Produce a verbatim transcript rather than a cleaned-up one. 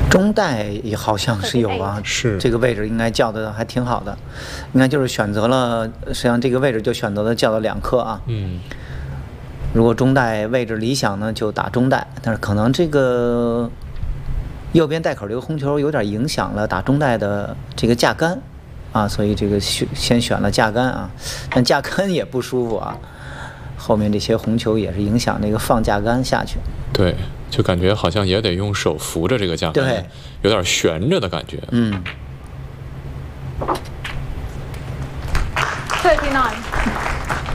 中带也好像是有啊， 是这个位置应该叫的还挺好的，应该就是选择了，实际上这个位置就选择了叫的两颗啊。 嗯， 如果中带位置理想呢，就打中带，但是可能这个右边带口这个红球有点影响了打中带的这个架杆啊，所以这个选先选了架杆啊，但架杆也不舒服啊，后面这些红球也是影响那个放架杆下去。 对，就感觉好像也得用手扶着这个架杆， 对， 有点悬着的感觉。 嗯。